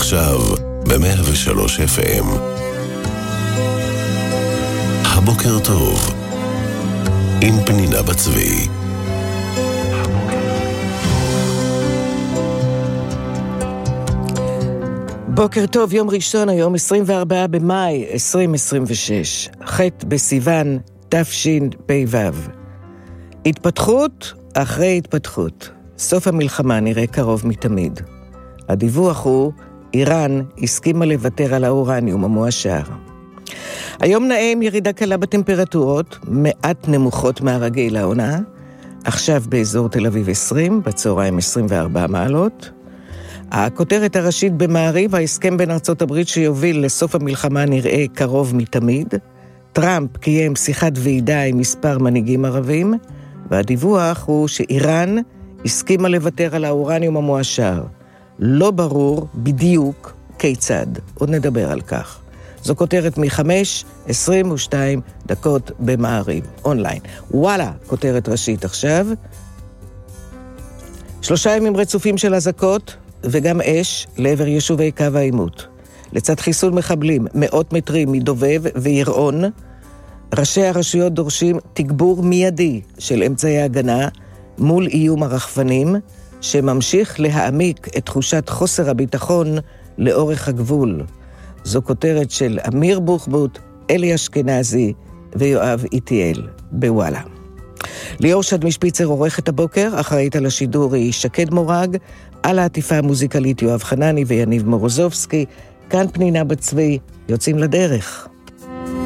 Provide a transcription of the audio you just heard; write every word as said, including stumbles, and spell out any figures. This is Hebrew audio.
עכשיו ב-מאה ושלוש אף אם. הבוקר טוב עם פנינה בצבי. בוקר טוב, יום ראשון, היום עשרים וארבעה במאי עשרים עשרים ושש, ח' בסיוון תשפ"ו. התפתחות אחרי התפתחות. סוף המלחמה נראה קרוב מתמיד. הדיווח הוא, איראן הסכימה לוותר על האורניום המועשר. היום נעים ירידה קלה בטמפרטורות, מעט נמוכות מהרגיל העונה. עכשיו באזור תל אביב עשרים, בצהריים עשרים וארבע מעלות. הכותרת הראשית במעריב, ההסכם בין ארצות הברית שיוביל לסוף המלחמה נראה קרוב מתמיד. טראמפ קיים שיחת ועידה עם מספר מנהיגים ערבים, והדיווח הוא שאיראן הסכימה לוותר על האורניום המועשר. לא ברור בדיוק כיצד, עוד נדבר על כך. זו כותרת מ-חמש עשרים ושתיים דקות במעריב, אונליין. וואלה, כותרת ראשית עכשיו. שלושה ימים רצופים של אזעקות וגם אש לעבר יישובי קו העימות. לצד חיסול מחבלים מאות מטרים מדובב וירעון, ראשי הרשויות דורשים תגבור מיידי של אמצעי הגנה מול איום הרחפנים, שממשיך להעמיק את תחושת חוסר הביטחון לאורך הגבול. זו כותרת של אמיר בוחבוט, אלי אשכנזי ויואב איטיאל בוואלה. ליאור שדמשפיצר עורך את הבוקר, אחראית על השידור היא שקד מורג, על העטיפה המוזיקלית יואב חנני ויניב מורוזובסקי, כאן פנינה בצבי, יוצאים לדרך.